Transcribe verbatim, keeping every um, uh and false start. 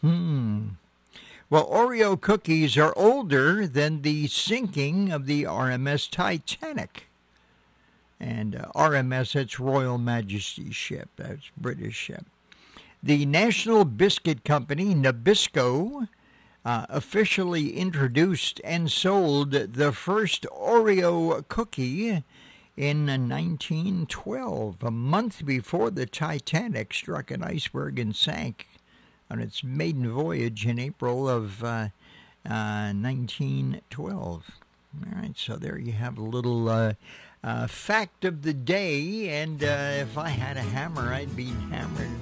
Hmm. Well, Oreo cookies are older than the sinking of the R M S Titanic. And uh, R M S, that's Royal Majesty ship. That's British ship. The National Biscuit Company, Nabisco, uh, officially introduced and sold the first Oreo cookie in nineteen twelve, a month before the Titanic struck an iceberg and sank on its maiden voyage in April of uh, uh, nineteen twelve. All right, so there you have a little uh, uh, fact of the day, and uh, if I had a hammer, I'd be hammered